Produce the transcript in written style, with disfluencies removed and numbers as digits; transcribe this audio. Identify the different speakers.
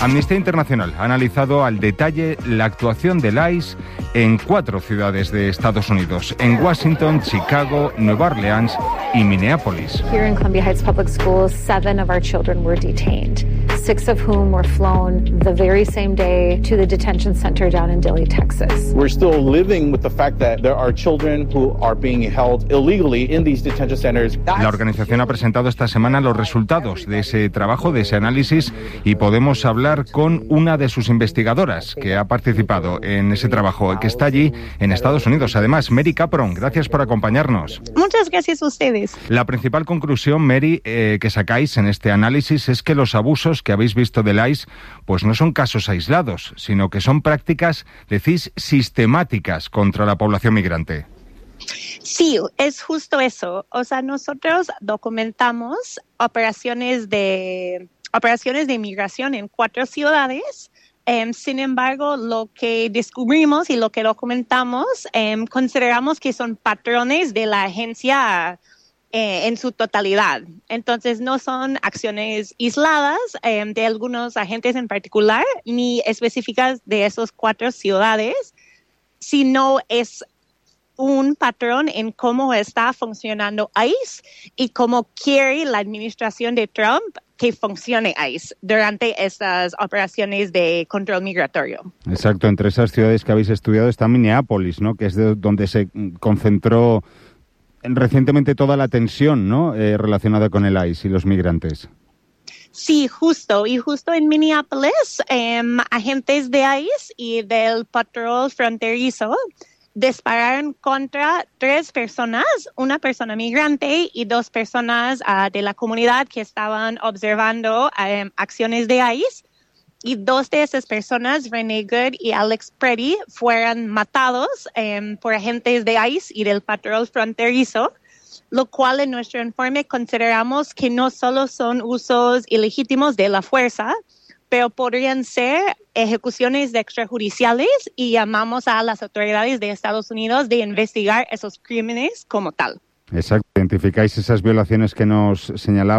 Speaker 1: Amnistía Internacional ha analizado al detalle la actuación del ICE en 4 ciudades de Estados Unidos, en Washington, Chicago, Nueva Orleans y Minneapolis.
Speaker 2: Here in Columbia Heights Public Schools, 7 of our children were detained, 6 of whom were flown the very same day to the detention center down in Dilley, Texas.
Speaker 3: We're still living with the fact that there are children who are being held illegally in these detention centers.
Speaker 1: La organización ha presentado esta semana los resultados de ese trabajo, de ese análisis, y podemos hablar con una de sus investigadoras que ha participado en ese trabajo, que está allí en Estados Unidos. Además, Mary Capron, gracias por acompañarnos.
Speaker 4: Muchas gracias a ustedes.
Speaker 1: La principal conclusión, Mary, que sacáis en este análisis es que los abusos que habéis visto del ICE pues no son casos aislados, sino que son prácticas, decís, sistemáticas contra la población migrante.
Speaker 4: Sí, es justo eso. O sea, nosotros documentamos operaciones de inmigración en 4 ciudades. Sin embargo, lo que descubrimos y lo que documentamos, consideramos que son patrones de la agencia en su totalidad. Entonces, no son acciones aisladas de algunos agentes en particular, ni específicas de esas 4 ciudades, sino es un patrón en cómo está funcionando ICE y cómo quiere la administración de Trump que funcione ICE durante estas operaciones de control migratorio.
Speaker 5: Exacto, entre esas ciudades que habéis estudiado está Minneapolis, ¿no? Que es de donde se concentró recientemente toda la tensión, ¿no? Relacionada con el ICE y los migrantes.
Speaker 4: Sí, justo. Y justo en Minneapolis, agentes de ICE y del patrón fronterizo dispararon contra 3 personas, una persona migrante y 2 personas de la comunidad que estaban observando acciones de ICE. Y 2 de esas personas, Renee Good y Alex Preddy, fueron matados por agentes de ICE y del patrón fronterizo, lo cual en nuestro informe consideramos que no solo son usos ilegítimos de la fuerza, pero podrían ser ejecuciones extrajudiciales y llamamos a las autoridades de Estados Unidos de investigar esos crímenes como tal.
Speaker 5: Exacto, identificáis esas violaciones que nos señalaba